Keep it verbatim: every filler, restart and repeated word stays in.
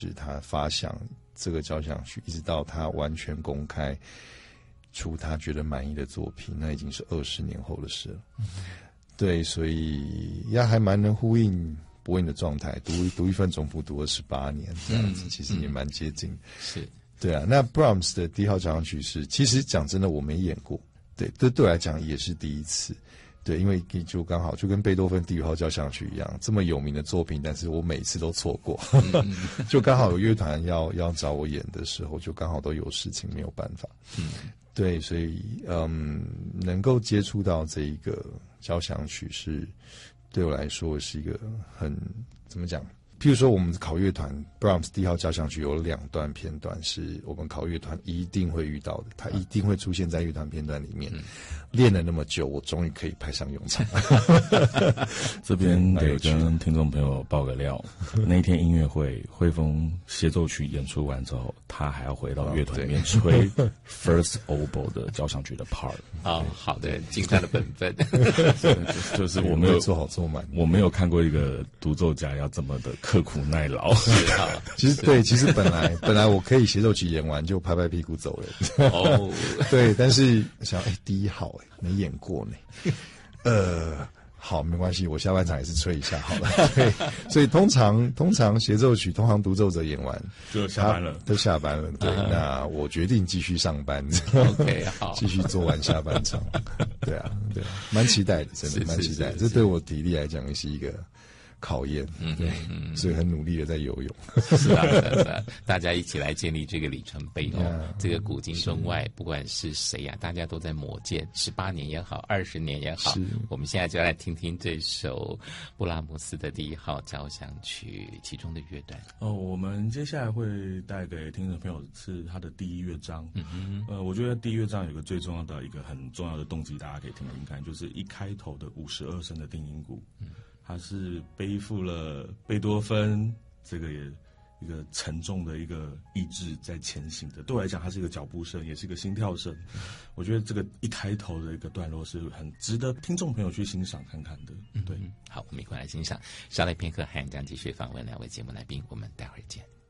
是他发想这个交响曲，一直到他完全公开出他觉得满意的作品，那已经是二十年后的事了。嗯、对，所以也还蛮能呼应博恩的状态，读读一份总谱读了十八年这样子，嗯、其实也蛮接近。 是， 对啊。那 Brahms 的第一号交响曲是，其实讲真的我没演过，对，对对我来讲也是第一次。对，因为就刚好就跟贝多芬第五号交响曲一样，这么有名的作品，但是我每次都错过，嗯、就刚好有乐团要要找我演的时候，就刚好都有事情，没有办法。嗯，对，所以嗯，能够接触到这一个交响曲是对我来说是一个很怎么讲？譬如说，我们考乐团 Brahms 第一号交响曲有两段片段是我们考乐团一定会遇到的，它一定会出现在乐团片段里面。嗯、练了那么久，我终于可以派上用场。 这边得跟听众朋友爆个料，那一天音乐会汇丰协奏曲演出完之后，他还要回到乐团里面吹 First Oboe 的交响曲的 part。 哦，好的，尽他的本分。 就是我没有做好做满， 我没有看过一个独奏家要这么的刻苦耐劳。 是啊， 其实对，其实本来本来我可以协奏曲演完就拍拍屁股走了。 哦， 对，但是想哎、欸，第一号哎、欸，没演过呢。呃，好，没关系，我下半场也是吹一下好了。对，所以通常通常协奏曲，通常独奏者演完就下班了， 都下班了。对，uh-huh. 那我决定继续上班。 OK， 好， 继续做完下半场。对啊，对啊，蛮期待的，真的蛮期待的。这对我体力来讲也是一个考验，嗯，对，嗯，所以很努力的在游泳。 是啊，是啊，大家一起来建立这个里程碑哦。Yeah, 这个古今中外，不管是谁呀、啊，大家都在磨剑，十八年也好，二十年也好。我们现在就来听听这首布拉姆斯的第一号交响曲其中的乐段。 哦，我们接下来会带给听众朋友是他的第一乐章。嗯哼，呃，我觉得第一乐章有个最重要的一个很重要的动机，大家可以听听看，就是一开头的五十二声的定音鼓。嗯，他是背负了贝多芬这个也一个沉重的一个意志在前行的。对我来讲，它是一个脚步声，也是一个心跳声。我觉得这个一开头的一个段落是很值得听众朋友去欣赏看看的。对， 嗯、好，我们一块来欣赏。稍待片刻，还将继续访问两位节目来宾，我们待会儿见。